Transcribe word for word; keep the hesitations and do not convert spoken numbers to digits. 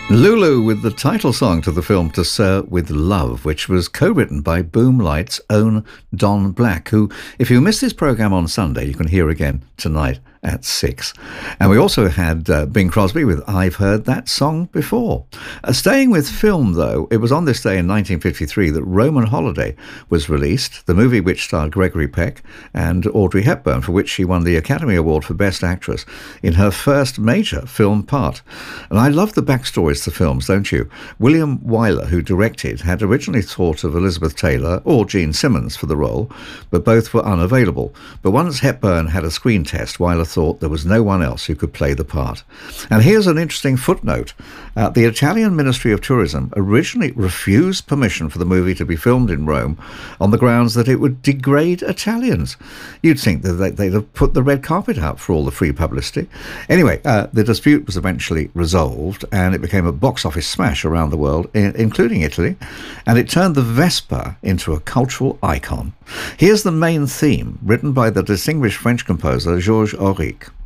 Lulu with the title song to the film To Sir With Love, which was co-written by Boomlight's own Don Black, who, if you missed this programme on Sunday, you can hear again tonight at six. And we also had uh, Bing Crosby with I've Heard That Song Before. Uh, staying with film, though, it was on this day in nineteen fifty-three that Roman Holiday was released, the movie which starred Gregory Peck and Audrey Hepburn, for which she won the Academy Award for Best Actress in her first major film part. And I love the backstories to films, don't you? William Wyler, who directed, had originally thought of Elizabeth Taylor or Gene Simmons for the role, but both were unavailable. But once Hepburn had a screen test, Wyler thought there was no one else who could play the part. And here's an interesting footnote. Uh, the Italian Ministry of Tourism originally refused permission for the movie to be filmed in Rome on the grounds that it would degrade Italians. You'd think that they, they'd have put the red carpet out for all the free publicity. Anyway, uh, the dispute was eventually resolved and it became a box office smash around the world, I- including Italy, and it turned the Vespa into a cultural icon. Here's the main theme, written by the distinguished French composer Georges Auric.